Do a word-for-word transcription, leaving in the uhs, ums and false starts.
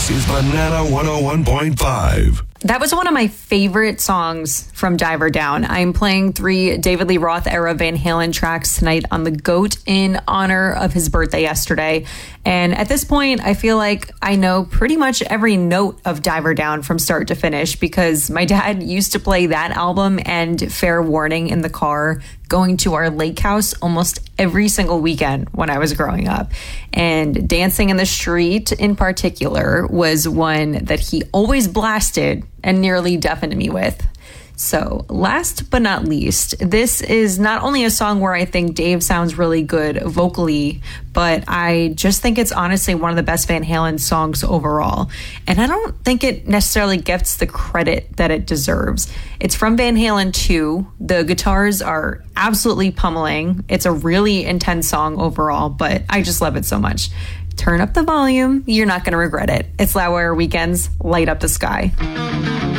This is Banana one oh one point five. That was one of my favorite songs from Diver Down. I'm playing three David Lee Roth era Van Halen tracks tonight on The GOAT in honor of his birthday yesterday. And at this point, I feel like I know pretty much every note of Diver Down from start to finish because my dad used to play that album and Fair Warning in the car going to our lake house almost every single weekend when I was growing up. And Dancing in the Street in particular was one that he always blasted and nearly deafened me with. So last but not least, this is not only a song where I think Dave sounds really good vocally, but I just think it's honestly one of the best Van Halen songs overall. And I don't think it necessarily gets the credit that it deserves. It's from Van Halen two. The guitars are absolutely pummeling. It's a really intense song overall, but I just love it so much. Turn up the volume. You're not going to regret it. It's Loudwire Weekends. Light up the sky.